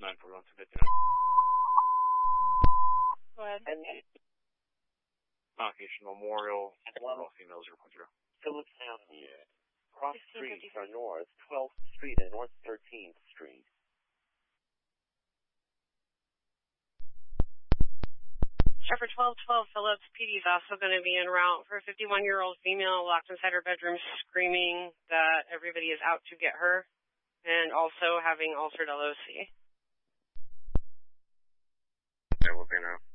941-259. Go ahead. Convocation Memorial, all female 0.0. Phillips Avenue, cross streets are 1653. north 12th Street and north 13th Street. Shepherd 1212 Phillips, PD is also going to be en route for a 51-year-old female locked inside her bedroom screaming that everybody is out to get her and also having altered LOC. Yeah, we'll be now.